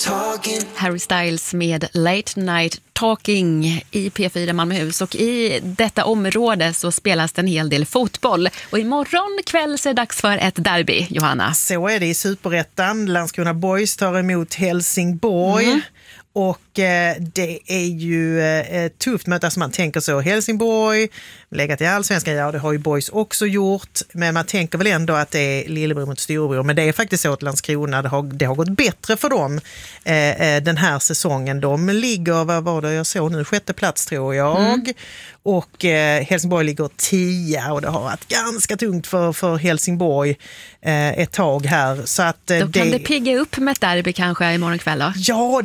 Harry Styles med Late Night Talking i P4 Malmöhus, och i detta område så spelas det en hel del fotboll, och imorgon kväll så är det dags för ett derby, Johanna. Så är det i Superettan. Landskrona Boys tar emot Helsingborg. Och det är ju ett tufft möte, alltså man tänker så, Helsingborg läggat i allsvenskan, ja det har ju Boys också gjort, men man tänker väl ändå att det är lillebror mot storebror, men det är faktiskt så att Landskrona, det har gått bättre för dem den här säsongen. De ligger, vad var det jag såg nu, 6:e plats tror jag, och Helsingborg ligger 10, och det har varit ganska tungt för Helsingborg ett tag här. Så att, då kan det pigga upp med ett derby kanske imorgon kväll då? Ja,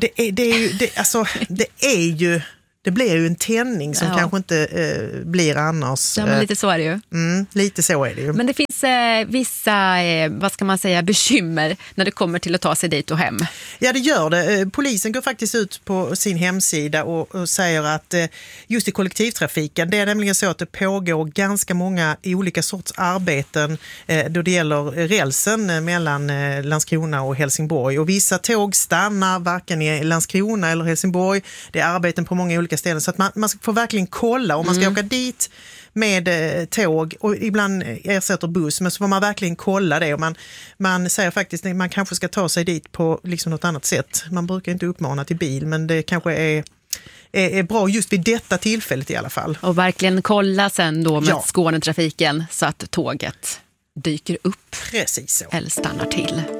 det blir ju en tändning som kanske inte blir annars. Ja, men lite så är det ju. Lite så är det ju. Men det finns vissa, vad ska man säga, bekymmer när det kommer till att ta sig dit och hem. Ja, det gör det. Polisen går faktiskt ut på sin hemsida och säger att just i kollektivtrafiken, det är nämligen så att det pågår ganska många olika sorts arbeten då det gäller rälsen mellan Landskrona och Helsingborg. Och vissa tåg stannar varken i Landskrona eller Helsingborg. Det är arbeten på många olika ställen, så att man får verkligen kolla om man ska åka dit med tåg, och ibland ersätter buss, men så får man verkligen kolla det, och man säger faktiskt att man kanske ska ta sig dit på liksom något annat sätt. Man brukar inte uppmana till bil, men det kanske är bra just vid detta tillfället i alla fall. Och verkligen kolla sen då med Skånetrafiken så att tåget dyker upp. Precis så. Eller stannar till.